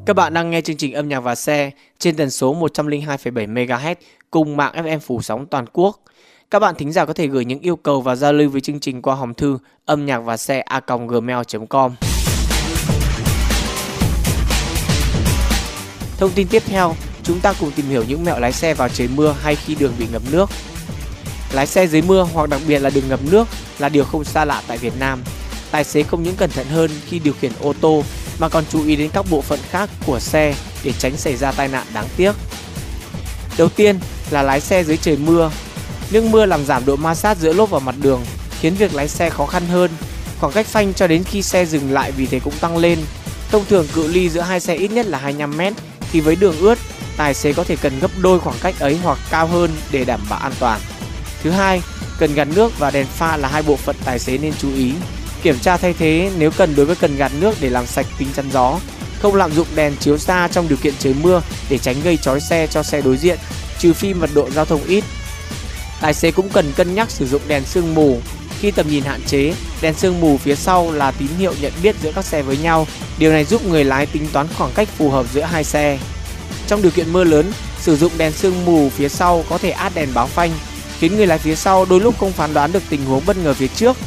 Các bạn đang nghe chương trình âm nhạc và xe trên tần số 102,7 MHz cùng mạng FM phủ sóng toàn quốc. Các bạn thính giả có thể gửi những yêu cầu và giao lưu với chương trình qua hòm thư âm nhạc và xe a.gmail.com. Thông tin tiếp theo, chúng ta cùng tìm hiểu những mẹo lái xe vào trời mưa hay khi đường bị ngập nước. Lái xe dưới mưa hoặc đặc biệt là đường ngập nước là điều không xa lạ tại Việt Nam. Tài xế không những cẩn thận hơn khi điều khiển ô tô mà còn chú ý đến các bộ phận khác của xe để tránh xảy ra tai nạn đáng tiếc. Đầu tiên là lái xe dưới trời mưa. Nước mưa làm giảm độ ma sát giữa lốp và mặt đường, khiến việc lái xe khó khăn hơn. Khoảng cách phanh cho đến khi xe dừng lại vì thế cũng tăng lên. Thông thường cự ly giữa hai xe ít nhất là 25 m, thì với đường ướt, tài xế có thể cần gấp đôi khoảng cách ấy hoặc cao hơn để đảm bảo an toàn. Thứ hai, cần gạt nước và đèn pha là hai bộ phận tài xế nên chú ý. Kiểm tra thay thế nếu cần đối với cần gạt nước để làm sạch kính chắn gió. Không lạm dụng đèn chiếu xa trong điều kiện trời mưa để tránh gây chói xe cho xe đối diện, trừ phi mật độ giao thông ít. Tài xế cũng cần cân nhắc sử dụng đèn sương mù. Khi tầm nhìn hạn chế, đèn sương mù phía sau là tín hiệu nhận biết giữa các xe với nhau. Điều này giúp người lái tính toán khoảng cách phù hợp giữa hai xe. Trong điều kiện mưa lớn, sử dụng đèn sương mù phía sau có thể át đèn báo phanh, khiến người lái phía sau đôi lúc không phán đoán được tình huống bất ngờ phía trước